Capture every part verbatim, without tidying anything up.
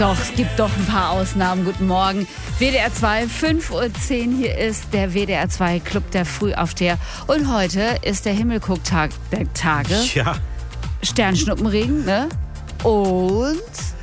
doch, es gibt doch ein paar Ausnahmen. Guten Morgen. W D R zwei, fünf Uhr zehn. Hier ist der W D R zwei Club der Frühaufsteher. Und heute ist der Himmelgucktag der Tage. Ja. Sternschnuppenregen, ne? Und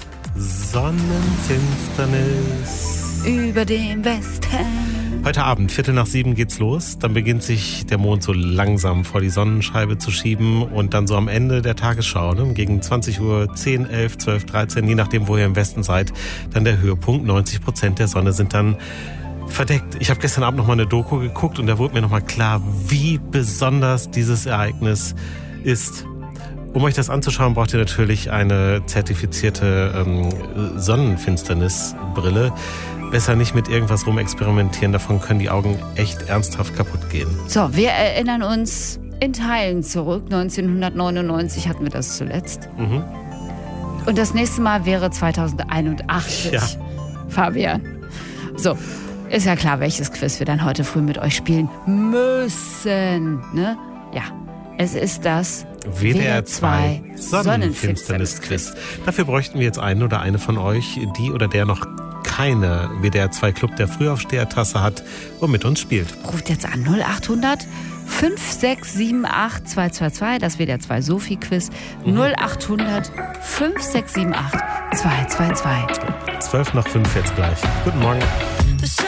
Sonnenfinsternis über dem Westen. Heute Abend, Viertel nach sieben geht's los. Dann beginnt sich der Mond so langsam vor die Sonnenscheibe zu schieben. Und dann so am Ende der Tagesschau, ne, gegen zwanzig Uhr zehn, elf, zwölf, dreizehn, je nachdem, wo ihr im Westen seid, dann der Höhepunkt. neunzig Prozent der Sonne sind dann verdeckt. Ich habe gestern Abend noch mal eine Doku geguckt und da wurde mir noch mal klar, wie besonders dieses Ereignis ist. Um euch das anzuschauen, braucht ihr natürlich eine zertifizierte ähm, Sonnenfinsternisbrille. Besser nicht mit irgendwas rumexperimentieren, davon können die Augen echt ernsthaft kaputt gehen. So, wir erinnern uns in Teilen zurück. neunzehnhundertneunundneunzig hatten wir das zuletzt. Mhm. Und das nächste Mal wäre zweitausendeinundachtzig. Ja. Fabian. So, ist ja klar, welches Quiz wir dann heute früh mit euch spielen müssen. Ne? Ja, es ist das W D R zwei Sonnenfinsternis-Quiz. Dafür bräuchten wir jetzt einen oder eine von euch, die oder der noch keine W D R zwei Club der Frühaufsteher-Tasse hat und mit uns spielt. Ruft jetzt an null achthundert fünf sechs sieben acht zwei zwei zwei, das W D R zwei Sophie-Quiz. Mhm. null achthundert fünf sechs sieben acht zwei zwei zwei. zwölf nach fünf jetzt gleich. Guten Morgen.